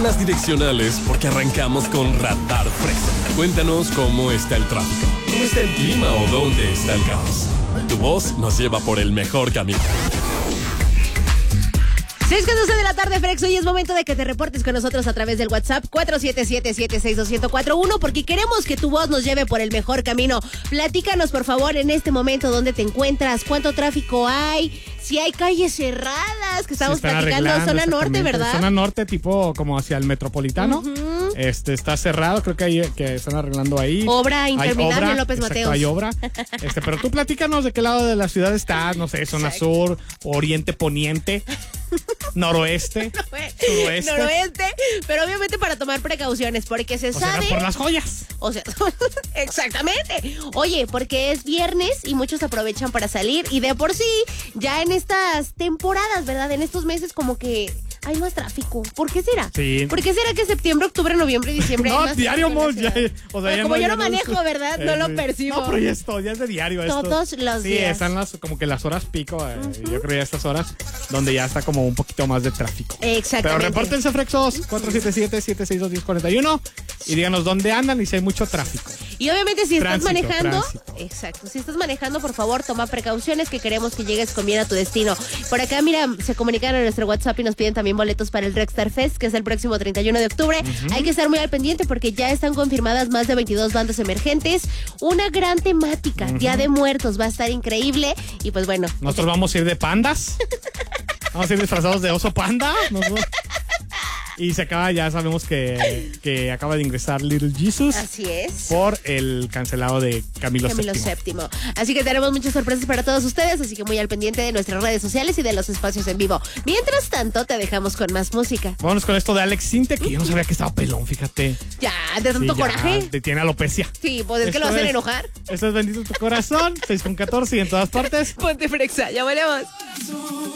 las direccionales porque arrancamos con Radar Fresa. Cuéntanos cómo está el tráfico, cómo está el clima o dónde está el caos. Tu voz nos lleva por el mejor camino. 6:12 de la tarde, Frex. Hoy es momento de que te reportes con nosotros a través del WhatsApp 477-762-1041 porque queremos que tu voz nos lleve por el mejor camino. Platícanos, por favor, en este momento dónde te encuentras, cuánto tráfico hay, si hay calles cerradas, que estamos platicando, zona norte, ¿verdad? Zona norte, tipo como hacia el Metropolitano. Está cerrado, creo que están arreglando ahí. Obra interminable en López Mateos. Hay obra. Pero tú platícanos de qué lado de la ciudad estás, no sé, zona sur, oriente, poniente. Noroeste, suroeste, pero obviamente para tomar precauciones, porque se sabe. Por las joyas. O sea, exactamente. Oye, porque es viernes y muchos aprovechan para salir y de por sí, ya en estas temporadas, ¿verdad? En estos meses como que hay más tráfico. ¿Por qué será? Sí. ¿Por qué será que septiembre, octubre, noviembre y diciembre hay más diario, como yo no manejo, ¿verdad? No lo percibo. No, pero ya es de diario esto. Todos los días. Sí, están como que las horas pico. Yo creo ya estas horas donde ya está como un poquito más de tráfico. Exactamente. Pero repórtense, Frexos, 477-762-1041 y díganos dónde andan y si hay mucho tráfico. Y obviamente si estás manejando, tránsito. Exacto, si estás manejando, por favor, toma precauciones que queremos que llegues con bien a tu destino. Por acá, mira, se comunicaron en nuestro WhatsApp y nos piden también boletos para el Rockstar Fest, que es el próximo 31 de octubre. Hay que estar muy al pendiente porque ya están confirmadas más de 22 bandas emergentes. Una gran temática, Día de Muertos, va a estar increíble. Y pues bueno. Nosotros vamos a ir de pandas. Vamos a ir disfrazados de oso panda. Y se acaba, ya sabemos que acaba de ingresar Little Jesus. Así es. Por el cancelado de Camilo VII. Así que tenemos muchas sorpresas para todos ustedes, así que muy al pendiente de nuestras redes sociales y de los espacios en vivo. Mientras tanto, te dejamos con más música. Vámonos con esto de Alex Sintek, que yo no sabía que estaba pelón, fíjate. Ya, de tanto coraje. Tiene alopecia. Sí, pues es que lo hacen enojar. Esto es Bendito tu Corazón, 6:14 y en todas partes. Ponte Frexa, ya volvemos.